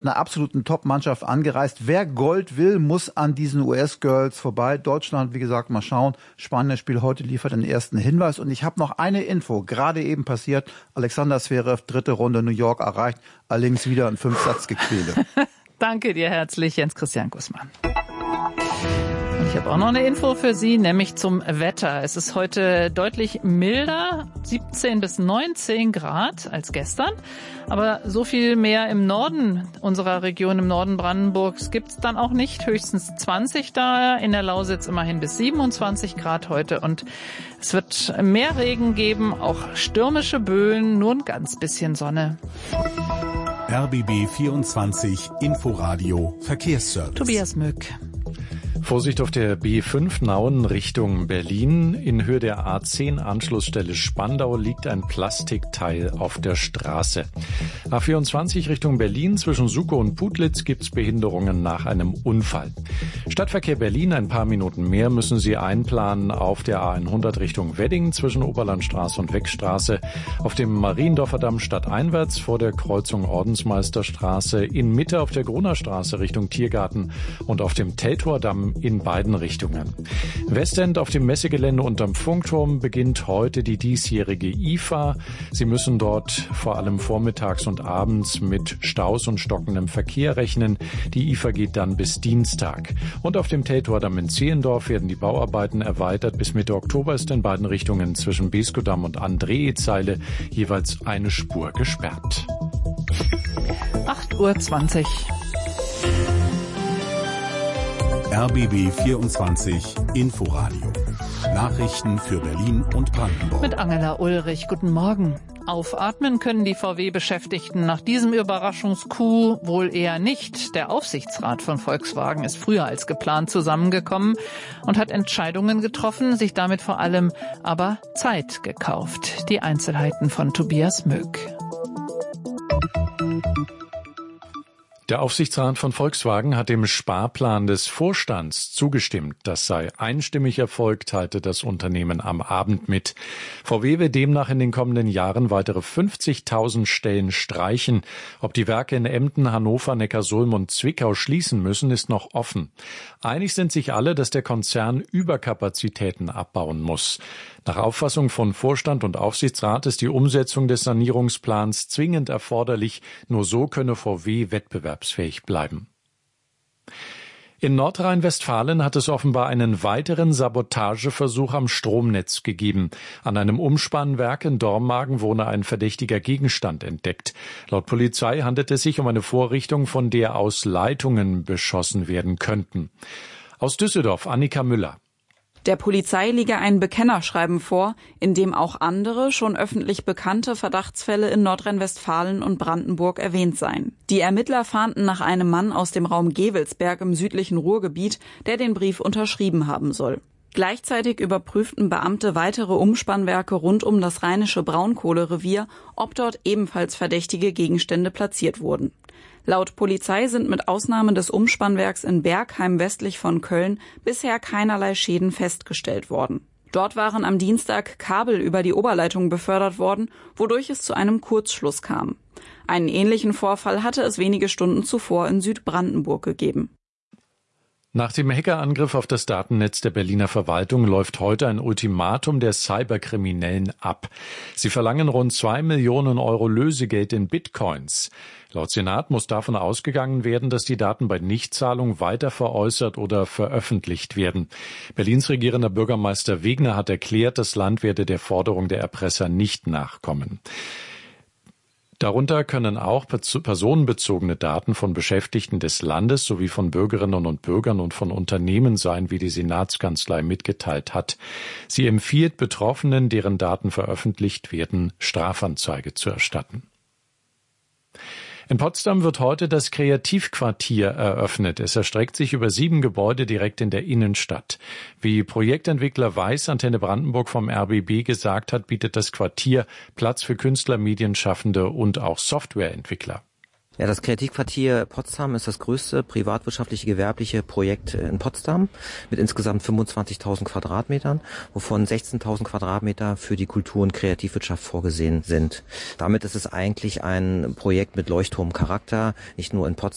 einer absoluten Top-Mannschaft angereist. Wer Gold will, muss an diesen US-Girls vorbei. Deutschland, wie gesagt, mal schauen. Spanien-Spiel heute liefert den ersten Hinweis. Und ich habe noch eine Info, gerade eben passiert. Alexander Zverev, 3. Runde New York erreicht. Allerdings wieder ein 5-Satz-Gequäle. Danke dir herzlich, Jens-Christian Gussmann. Ich habe auch noch eine Info für Sie, nämlich zum Wetter. Es ist heute deutlich milder, 17 bis 19 Grad als gestern. Aber so viel mehr im Norden unserer Region, im Norden Brandenburgs, gibt's dann auch nicht. Höchstens 20 da, in der Lausitz immerhin bis 27 Grad heute. Und es wird mehr Regen geben, auch stürmische Böen, nur ein ganz bisschen Sonne. RBB 24 Inforadio Verkehrsservice. Tobias Mück. Vorsicht auf der B5 Nauen Richtung Berlin. In Höhe der A10 Anschlussstelle Spandau liegt ein Plastikteil auf der Straße. A24 Richtung Berlin zwischen Suckow und Putlitz gibt's Behinderungen nach einem Unfall. Stadtverkehr Berlin, ein paar Minuten mehr müssen Sie einplanen auf der A100 Richtung Wedding zwischen Oberlandstraße und Weckstraße, auf dem Mariendorfer Damm stadteinwärts vor der Kreuzung Ordensmeisterstraße, in Mitte auf der Grunerstraße Richtung Tiergarten und auf dem Teltordamm in beiden Richtungen. Westend auf dem Messegelände unterm Funkturm beginnt heute die diesjährige IFA. Sie müssen dort vor allem vormittags und abends mit Staus und stockendem Verkehr rechnen. Die IFA geht dann bis Dienstag. Und auf dem Teltordamm in Zehlendorf werden die Bauarbeiten erweitert. Bis Mitte Oktober ist in beiden Richtungen zwischen Beskodamm und Andree-Zeile jeweils eine Spur gesperrt. 8:20 Uhr. RBB 24 Inforadio. Nachrichten für Berlin und Brandenburg. Mit Angela Ulrich. Guten Morgen. Aufatmen können die VW-Beschäftigten nach diesem Überraschungscoup wohl eher nicht. Der Aufsichtsrat von Volkswagen ist früher als geplant zusammengekommen und hat Entscheidungen getroffen, sich damit vor allem aber Zeit gekauft. Die Einzelheiten von Tobias Mück. Der Aufsichtsrat von Volkswagen hat dem Sparplan des Vorstands zugestimmt. Das sei einstimmig erfolgt, teilte das Unternehmen am Abend mit. VW will demnach in den kommenden Jahren weitere 50.000 Stellen streichen. Ob die Werke in Emden, Hannover, Neckarsulm und Zwickau schließen müssen, ist noch offen. Einig sind sich alle, dass der Konzern Überkapazitäten abbauen muss. Nach Auffassung von Vorstand und Aufsichtsrat ist die Umsetzung des Sanierungsplans zwingend erforderlich. Nur so könne VW wettbewerbsfähig bleiben. In Nordrhein-Westfalen hat es offenbar einen weiteren Sabotageversuch am Stromnetz gegeben. An einem Umspannwerk in Dormagen wurde ein verdächtiger Gegenstand entdeckt. Laut Polizei handelt es sich um eine Vorrichtung, von der aus Leitungen beschossen werden könnten. Aus Düsseldorf, Annika Müller. Der Polizei liege ein Bekennerschreiben vor, in dem auch andere, schon öffentlich bekannte Verdachtsfälle in Nordrhein-Westfalen und Brandenburg erwähnt seien. Die Ermittler fahnden nach einem Mann aus dem Raum Gewelsberg im südlichen Ruhrgebiet, der den Brief unterschrieben haben soll. Gleichzeitig überprüften Beamte weitere Umspannwerke rund um das rheinische Braunkohlerevier, ob dort ebenfalls verdächtige Gegenstände platziert wurden. Laut Polizei sind mit Ausnahme des Umspannwerks in Bergheim westlich von Köln bisher keinerlei Schäden festgestellt worden. Dort waren am Dienstag Kabel über die Oberleitung befördert worden, wodurch es zu einem Kurzschluss kam. Einen ähnlichen Vorfall hatte es wenige Stunden zuvor in Südbrandenburg gegeben. Nach dem Hackerangriff auf das Datennetz der Berliner Verwaltung läuft heute ein Ultimatum der Cyberkriminellen ab. Sie verlangen rund 2 Millionen Euro Lösegeld in Bitcoins. Laut Senat muss davon ausgegangen werden, dass die Daten bei Nichtzahlung weiter veräußert oder veröffentlicht werden. Berlins regierender Bürgermeister Wegner hat erklärt, das Land werde der Forderung der Erpresser nicht nachkommen. Darunter können auch personenbezogene Daten von Beschäftigten des Landes sowie von Bürgerinnen und Bürgern und von Unternehmen sein, wie die Senatskanzlei mitgeteilt hat. Sie empfiehlt Betroffenen, deren Daten veröffentlicht werden, Strafanzeige zu erstatten. In Potsdam wird heute das Kreativquartier eröffnet. Es erstreckt sich über 7 Gebäude direkt in der Innenstadt. Wie Projektentwickler Weiß Antenne Brandenburg vom RBB gesagt hat, bietet das Quartier Platz für Künstler, Medienschaffende und auch Softwareentwickler. Ja, das Kreativquartier Potsdam ist das größte privatwirtschaftliche gewerbliche Projekt in Potsdam mit insgesamt 25.000 Quadratmetern, wovon 16.000 Quadratmeter für die Kultur- und Kreativwirtschaft vorgesehen sind. Damit ist es eigentlich ein Projekt mit Leuchtturmcharakter, nicht nur in Potsdam,